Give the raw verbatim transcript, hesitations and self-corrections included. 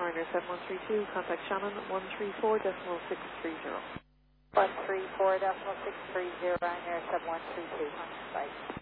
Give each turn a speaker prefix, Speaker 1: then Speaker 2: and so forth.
Speaker 1: Ryanair seven one three two, contact Shannon one three four decimal six three zero.
Speaker 2: one three four decimal six three zero, Ryanair seven one three two. Bye.